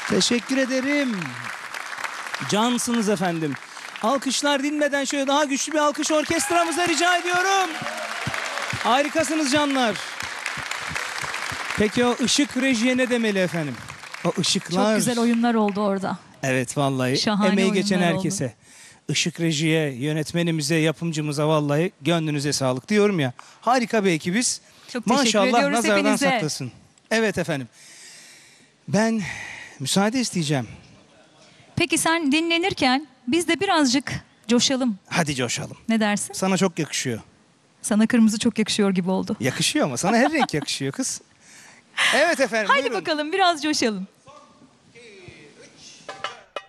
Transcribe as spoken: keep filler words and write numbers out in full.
Teşekkür ederim. Cansınız efendim. Alkışlar dinmeden şöyle daha güçlü bir alkış orkestramıza rica ediyorum. Harikasınız canlar. Peki o ışık rejiye ne demeli efendim? O ışıklar. Çok güzel oyunlar oldu orada. Evet vallahi. Şahane Emeği geçen oyunlar herkese. Oldu. Işık rejiye, yönetmenimize, yapımcımıza vallahi gönlünüze sağlık diyorum ya. Harika bir ekibiz. Çok teşekkür Maşallah ediyoruz nazardan hepinize. saklasın. Evet efendim. Ben müsaade isteyeceğim. Peki sen dinlenirken biz de birazcık coşalım. Hadi coşalım. Ne dersin? Sana çok yakışıyor. Sana kırmızı çok yakışıyor gibi oldu. Yakışıyor ama sana her renk yakışıyor kız. Evet efendim. Haydi buyurun. bakalım biraz coşalım.